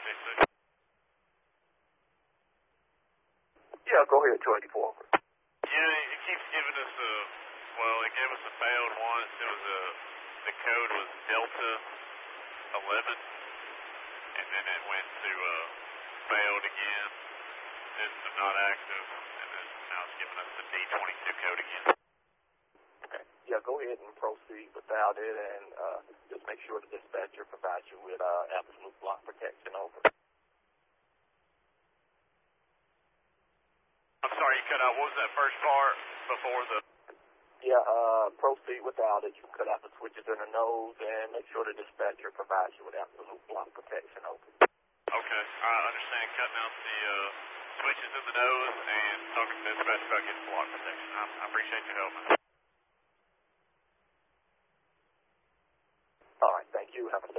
Yeah, go ahead, 284. Yeah, it keeps giving us it gave us a failed once. The code was Delta 11, and then it went to failed again, then to not active, and then now it's giving us the D22 code again. Okay. Yeah, go ahead and proceed without it, and just make sure the dispatcher provides you with absolute block protection. Over. I'm sorry, you cut out. What was that first part before the... Yeah, proceed without it. You can cut out the switches in the nose and make sure the dispatcher provides you with absolute block protection. Over. Okay, I understand cutting out the switches in the nose and talking to the dispatcher about getting block protection. I appreciate your help. All right, thank you. Have a